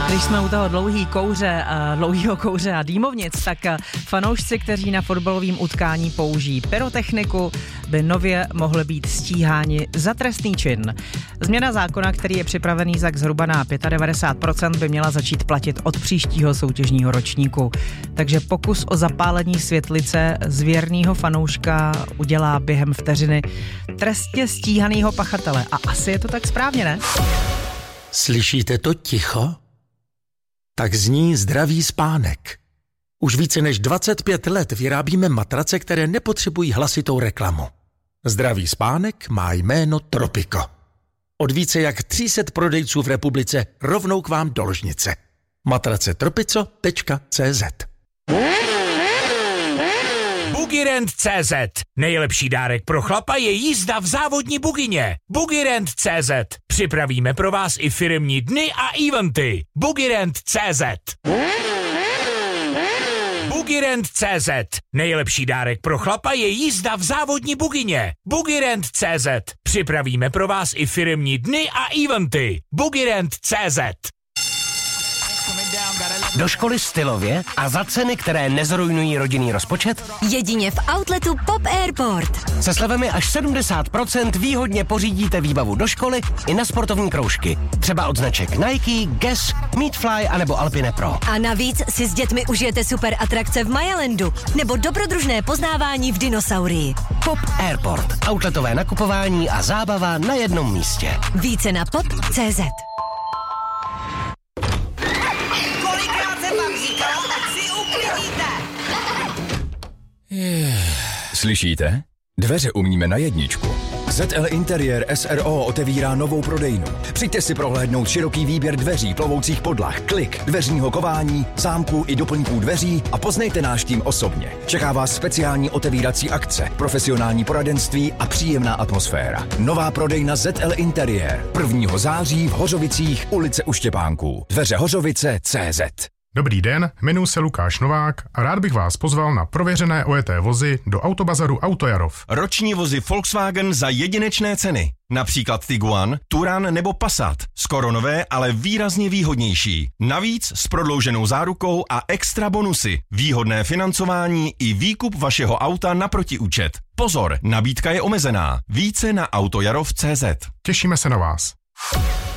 Když jsme u toho dlouhého kouře a dýmovnic, tak fanoušci, kteří na fotbalovém utkání použijí pyrotechniku, by nově mohli být stíháni za trestný čin. Změna zákona, který je připravený za zhruba na 95%, by měla začít platit od příštího soutěžního ročníku. Takže pokus o zapálení světlice z věrného fanouška udělá během vteřiny trestně stíhanýho pachatele. A asi je to tak správně, ne? Slyšíte to ticho? Tak zní Zdravý spánek. Už více než 25 let vyrábíme matrace, které nepotřebují hlasitou reklamu. Zdravý spánek má jméno Tropico. Od více jak 300 prodejců v republice rovnou k vám do ložnice. Matrace tropico.cz. Bugirend.cz. Nejlepší dárek pro chlapa je jízda v závodní bugině. Bugirend.cz. Připravíme pro vás i firemní dny a eventy. Bugirend.cz. Bugirend.cz. Nejlepší dárek pro chlapa je jízda v závodní bugině. Bugirend.cz. Připravíme pro vás i firemní dny a eventy. Bugirend.cz. Do školy stylově a za ceny, které nezrujnují rodinný rozpočet? Jedině v outletu Pop Airport. Se slevami až 70% výhodně pořídíte výbavu do školy i na sportovní kroužky. Třeba od značek Nike, Guess, Meatfly anebo Alpine Pro. A navíc si s dětmi užijete super atrakce v Mayalandu nebo dobrodružné poznávání v dinosaurii. Pop Airport. Outletové nakupování a zábava na jednom místě. Více na pop.cz. Slyšíte? Dveře umíme na jedničku. ZL Interiér SRO otevírá novou prodejnu. Přijďte si prohlédnout široký výběr dveří, plovoucích podlah, klik, dveřního kování, zámků i doplňků dveří a poznejte náš tým osobně. Čeká vás speciální otevírací akce, profesionální poradenství a příjemná atmosféra. Nová prodejna ZL Interiér. 1. září v Hořovicích, ulice u Štěpánků. Dveře Hořovice.cz. Dobrý den, jmenuji se Lukáš Novák a rád bych vás pozval na prověřené ojeté vozy do Autobazaru Autojarov. Roční vozy Volkswagen za jedinečné ceny. Například Tiguan, Touran nebo Passat. Skoro nové, ale výrazně výhodnější. Navíc s prodlouženou zárukou a extra bonusy. Výhodné financování i výkup vašeho auta na protiúčet. Pozor, nabídka je omezená. Více na autojarov.cz. Těšíme se na vás.